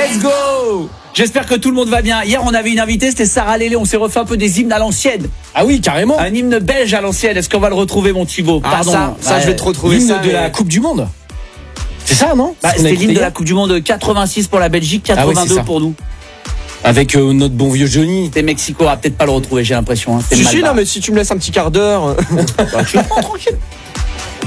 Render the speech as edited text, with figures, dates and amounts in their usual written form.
Let's go. J'espère que tout le monde va bien. Hier, on avait une invitée, c'était Sarah Lélé. On s'est refait un peu des hymnes à l'ancienne. Ah oui, carrément. Un hymne belge à l'ancienne. Est-ce qu'on va le retrouver, mon Thibaut? Pardon. Ça, je vais te retrouver L'hymne ça. de la Coupe du Monde. C'est ça, non? C'était l'hymne de la Coupe du Monde 86 pour la Belgique, 82 pour nous. Avec notre bon vieux Johnny. C'était Mexico, on va peut-être pas le retrouver, j'ai l'impression. Hein. Si, non, mais si tu me laisses un petit quart d'heure. Je suis tranquille.